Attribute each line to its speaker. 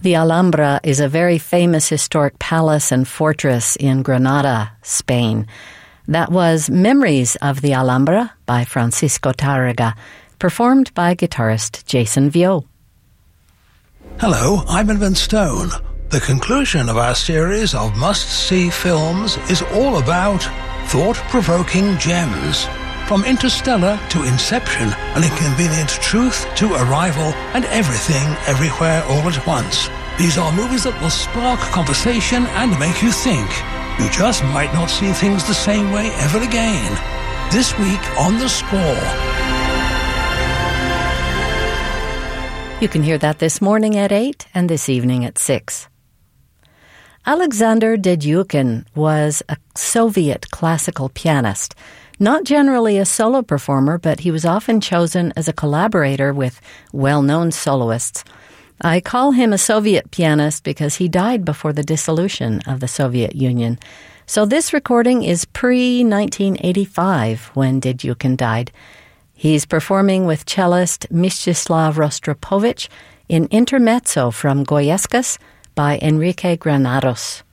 Speaker 1: The Alhambra is a very famous historic palace and fortress in Granada, Spain. That was Memories of the Alhambra by Francisco Tárrega, performed by guitarist Jason Vio.
Speaker 2: Hello, I'm Edmund Stone. The conclusion of our series of must-see films is all about thought-provoking gems. From Interstellar to Inception, an inconvenient truth to Arrival, and everything, everywhere, all at once. These are movies that will spark conversation and make you think. You just might not see things the same way ever again. This week on The Score.
Speaker 1: You can hear that this morning at 8 and this evening at 6. Alexander Dedyukin was a Soviet classical pianist. Not generally a solo performer, but he was often chosen as a collaborator with well-known soloists. I call him a Soviet pianist because he died before the dissolution of the Soviet Union. So this recording is pre-1985 when Dedyukin died. He's performing with cellist Mstislav Rostropovich in Intermezzo from Goyescas by Enrique Granados.